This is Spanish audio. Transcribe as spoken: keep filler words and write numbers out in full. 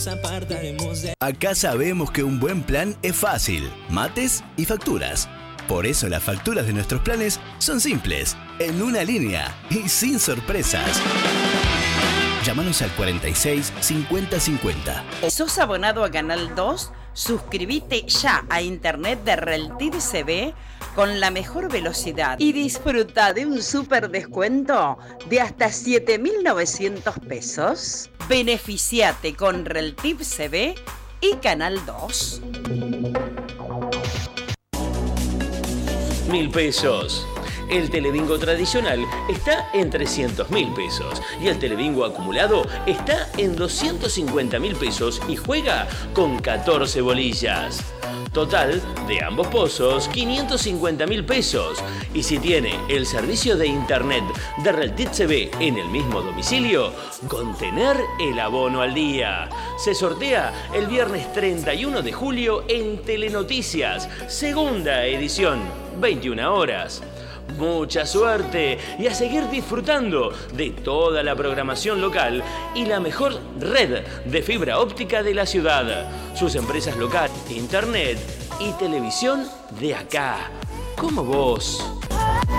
Acá sabemos que un buen plan es fácil, mates y facturas. Por eso las facturas de nuestros planes son simples, en una línea y sin sorpresas. Llámanos al cuarenta y seis cincuenta cincuenta. ¿Sos abonado a Canal dos? Suscríbete ya a internet de Reltiv C V con la mejor velocidad y disfruta de un súper descuento de hasta siete mil novecientos pesos. Beneficiate con Reltiv C V y Canal dos. Mil pesos. El telebingo tradicional está en trescientos mil pesos y el telebingo acumulado está en doscientos cincuenta mil pesos y juega con catorce bolillas. Total de ambos pozos, quinientos cincuenta mil pesos. Y si tiene el servicio de internet de Reltiv C V en el mismo domicilio, con tener el abono al día. Se sortea el viernes treinta y uno de julio en Telenoticias, segunda edición, veintiuna horas. Mucha suerte y a seguir disfrutando de toda la programación local y la mejor red de fibra óptica de la ciudad. Sus empresas locales, internet y televisión de acá, como vos.